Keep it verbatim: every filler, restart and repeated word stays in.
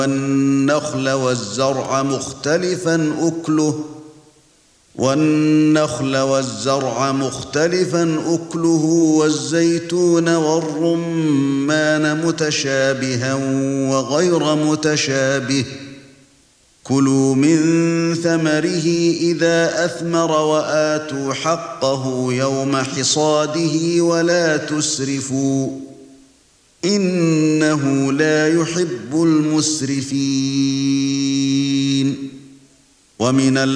والنخل والزرع مختلفا أكله والنخل والزرع مختلفا أكله والزيتون والرمان متشابها وغير متشابه كلوا من ثمره إذا أثمر وآتوا حقه يوم حصاده ولا تسرفوا إنه لا يحب المسرفين ومن